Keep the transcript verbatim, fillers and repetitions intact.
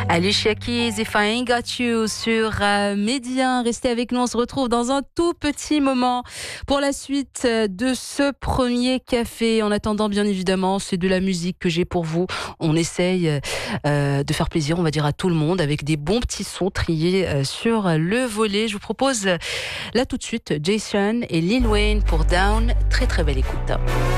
Alicia Keys, If I Ain't Got You sur euh, Média. Restez avec nous, on se retrouve dans un tout petit moment pour la suite de ce premier café. En attendant, bien évidemment, c'est de la musique que j'ai pour vous. On essaye euh, de faire plaisir, on va dire, à tout le monde avec des bons petits sons triés euh, sur le volet. Je vous propose là tout de suite Jason et Lil Wayne pour Down. Très très belle écoute.